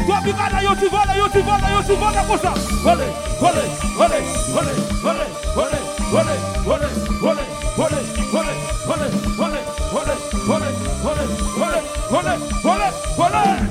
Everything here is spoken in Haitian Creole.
Tua picada, eu te volta, moça. Olê, olê, olê, olê, olê, olê, olê, olê, olê, olê, olê, olê, olê, olê, olê, olê, olê, olê, olê, olê.